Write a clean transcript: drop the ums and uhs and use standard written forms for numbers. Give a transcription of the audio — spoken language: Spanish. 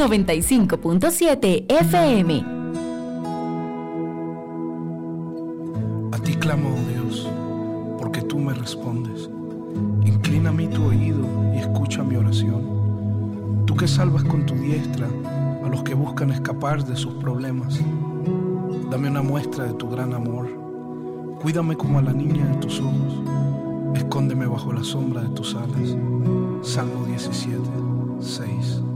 95.7 FM. A ti clamo, oh Dios, porque tú me respondes. Inclina a mí tu oído y escucha mi oración. Tú que salvas con tu diestra a los que buscan escapar de sus problemas. Dame una muestra de tu gran amor. Cuídame como a la niña de tus ojos. Escóndeme bajo la sombra de tus alas. Salmo 17, 6.